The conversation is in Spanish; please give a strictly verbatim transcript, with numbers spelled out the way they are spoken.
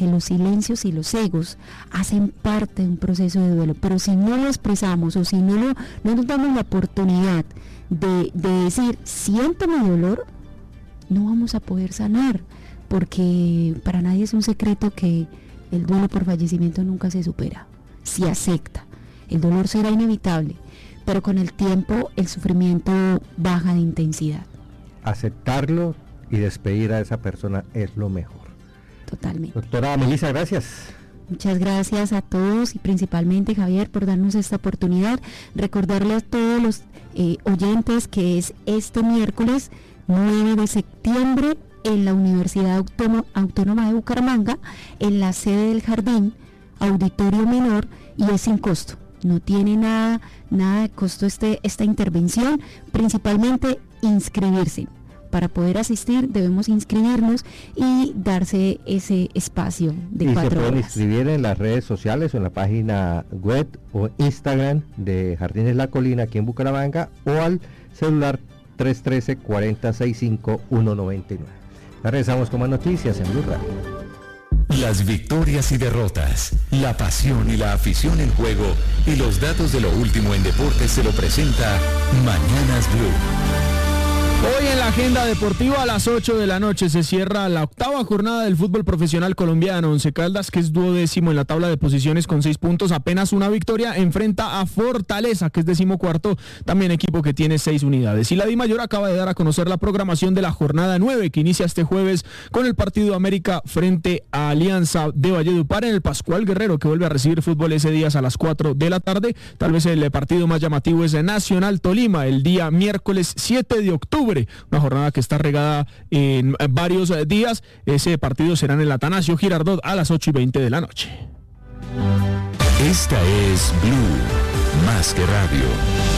que los silencios y los egos hacen parte de un proceso de duelo, pero si no lo expresamos o si no, lo, no nos damos la oportunidad de, de decir, siento mi dolor, no vamos a poder sanar, porque para nadie es un secreto que el duelo por fallecimiento nunca se supera, se acepta, el dolor será inevitable, pero con el tiempo el sufrimiento baja de intensidad. Aceptarlo y despedir a esa persona es lo mejor. Totalmente. Doctora Melissa, gracias. Muchas gracias a todos y principalmente Javier por darnos esta oportunidad. Recordarle a todos los eh, oyentes que es este miércoles nueve de septiembre en la Universidad Autónoma, Autónoma de Bucaramanga, en la sede del Jardín, auditorio menor, y es sin costo. No tiene nada, nada de costo este, esta intervención, principalmente inscribirse. Para poder asistir debemos inscribirnos y darse ese espacio de y cuatro se pueden horas. inscribir en las redes sociales o en la página web o Instagram de Jardines La Colina aquí en Bucaramanga o al celular tres uno tres, cuatro cero seis cinco, uno nueve nueve. Regresamos con más noticias en Blue Radio. Las victorias y derrotas, la pasión y la afición en juego y los datos de lo último en deportes se lo presenta Mañanas Blue. Hoy en la agenda deportiva a las ocho de la noche se cierra la octava jornada del fútbol profesional colombiano. Once Caldas, que es duodécimo en la tabla de posiciones con seis puntos, apenas una victoria, enfrenta a Fortaleza, que es decimocuarto, también equipo que tiene seis unidades. Y la Dimayor acaba de dar a conocer la programación de la jornada nueve, que inicia este jueves con el partido América frente a Alianza de Valledupar en el Pascual Guerrero, que vuelve a recibir fútbol ese día a las cuatro de la tarde. Tal vez el partido más llamativo es de Nacional Tolima, el día miércoles siete de octubre. Una jornada que está regada en varios días. Ese partido será en el Atanasio Girardot a las ocho y veinte de la noche. Esta es Blue, más que radio.